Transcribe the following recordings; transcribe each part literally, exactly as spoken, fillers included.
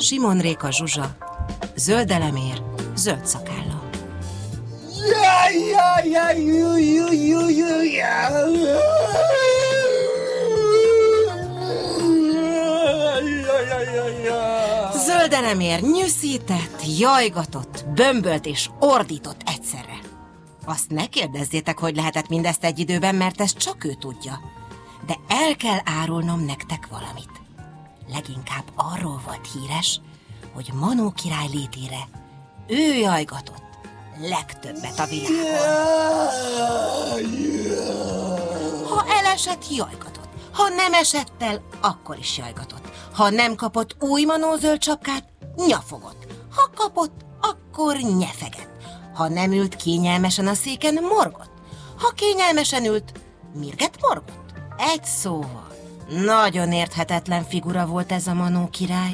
Simon Réka Zsuzsa, Zöld Elemér, Zöld Szakálla. Jaj, jaj, jaj, jaj, jaj, jaj, jaj. Zöld Elemér nyűszített, jajgatott, bömbölt és ordított egyszerre. Azt ne kérdezzétek, hogy lehetett mindezt egy időben, mert ezt csak ő tudja. De el kell árulnom nektek valamit. Leginkább arról volt híres, hogy Manó király létére ő jajgatott legtöbbet a világon. Ha elesett, jajgatott. Ha nem esett el, akkor is jajgatott. Ha nem kapott új Manó zöld sapkát, nyafogott. Ha kapott, akkor nyefegett. Ha nem ült kényelmesen a széken, morgott. Ha kényelmesen ült, mirget morgott. Egy szóval, nagyon érthetetlen figura volt ez a Manó király.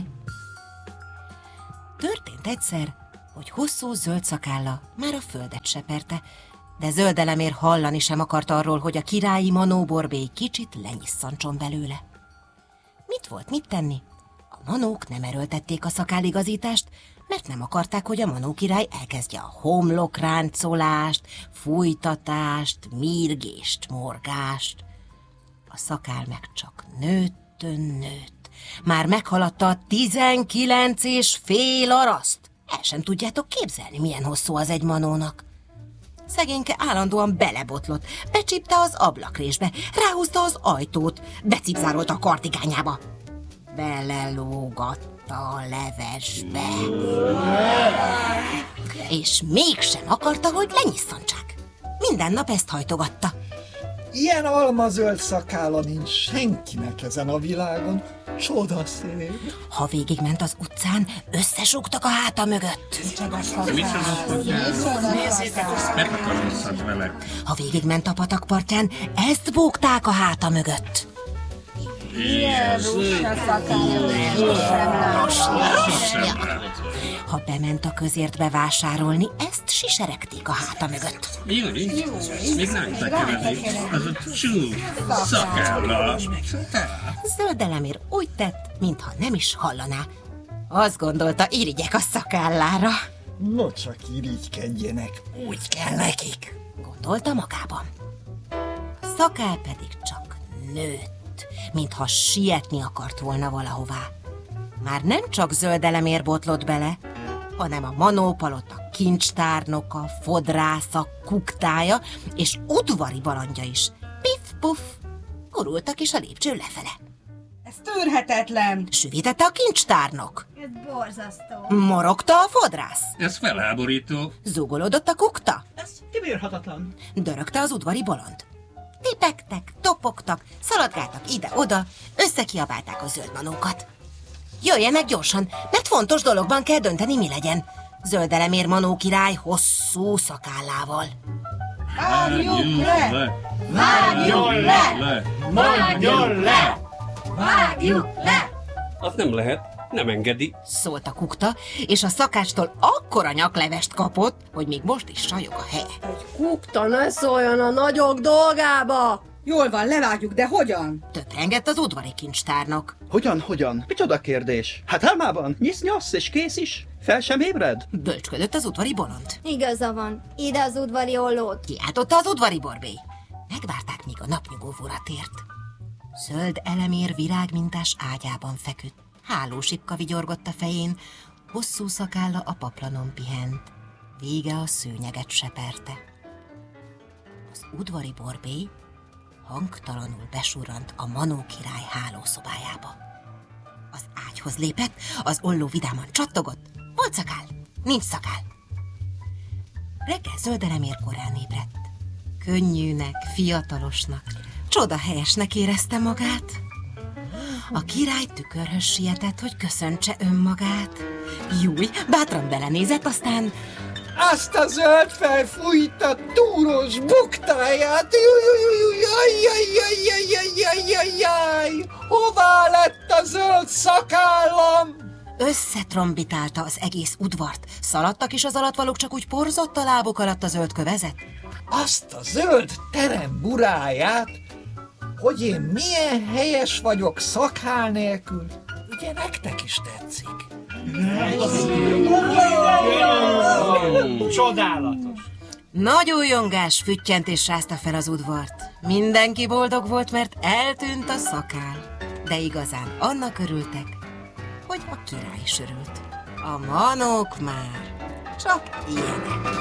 Történt egyszer, hogy hosszú zöld szakálla már a földet seperte, de Zöld Elemér hallani sem akart arról, hogy a királyi Manó borbély kicsit lenyisszantson belőle. Mit volt mit tenni? A manók nem erőltették a szakálligazítást, mert nem akarták, hogy a Manó király elkezdje a homlokráncolást, fújtatást, mirgést, morgást. A szakál meg csak nőttön nőtt. Már meghaladta a tizenkilenc és fél araszt. El sem tudjátok képzelni, milyen hosszú az egy manónak. Szegényke állandóan belebotlott, becsípte az ablakrésbe, ráhúzta az ajtót, becipzárolta a kardigányába. Belelógatta a levesbe. És mégsem akarta, hogy lenyisszantsák. Minden nap ezt hajtogatta. Ilyen almazöld szakálla nincs senkinek ezen a világon. Csodaszép. Ha végigment az utcán, összesugtak a háta mögött. Ha végigment a patakpartján, ezt bógták a háta mögött. Ha bement a közértbe vásárolni, ezt siseregték a háta mögött. Júli, még nem tekeredik, az a csú szakálla. Zöld Elemér úgy tett, mintha nem is hallaná. Azt gondolta, irigyek a szakállára. No csak irigykedjenek, úgy kell nekik, gondolta magában. A szakál pedig csak nőtt, mintha sietni akart volna valahová. Már nem csak Zöld Elemér botlott bele, hanem a Manó palota kincstárnoka, fodrásza, kuktája és udvari balandja is. Piff-puff, gurultak is a lépcső lefele. Ez tűrhetetlen! Süvítette a kincstárnok. Ez borzasztó. Morogta a fodrász. Ez felháborító. Zúgolódott a kukta. Ez kibírhatatlan. Dörögte az udvari bolond. Tipegtek, topogtak, szaladgáltak ide-oda, összekiabálták a zöld manókat. Jöjjenek gyorsan, mert fontos dologban kell dönteni, mi legyen. Zöld Elemér Manó király hosszú szakállával. Vágjuk le! Vágjuk le! Mondjon le! Vágjuk le! Az nem lehet, nem engedi. Szólt a kukta, és a szakástól akkora nyaklevest kapott, hogy még most is sajog a helye. Egy kukta ne szóljon a nagyok dolgába! Jól van, levágjuk, de hogyan? Töprengett az udvari kincstárnok. Hogyan, hogyan? Micsoda kérdés? Hát álmában nyisz-nyasz és kész is. Fel sem ébred? Bölcsködött az udvari bolond. Igaza van, ide az udvari ollót. Kiáltotta az udvari borbély. Megvárták, míg a napnyugóvóra tért. Zöld Elemér virágmintás ágyában feküdt. Hálósipka vigyorgott a fején, hosszú szakálla a paplanon pihent. Vége a szőnyeget seperte. Az udvari borbély hangtalanul besurrant a Manó király hálószobájába. Az ágyhoz lépett, az olló vidáman csattogott. Volt szakál, nincs szakál. Reggel Zöld Elemér korán ébredt. Könnyűnek, fiatalosnak, csodahelyesnek érezte magát. A király tükörhöz sietett, hogy köszöntse önmagát. Júj, bátran belenézett, aztán... Azt a zöld felfújta túros buktáját! Jaj, hová lett a zöld szakállam? Összetrombitálta az egész udvart. Szaladtak is az alattvalók, csak úgy porzott a lábuk alatt a zöld kövezet. Azt a zöld terem buráját, hogy én milyen helyes vagyok szakál nélkül. Ugye nektek is tetszik? Csodálatos! Nagy újongás, füttyentés rázta fel az udvart. Mindenki boldog volt, mert eltűnt a szakál. De igazán annak örültek, hogy a király is örült. A manók már csak ilyenek.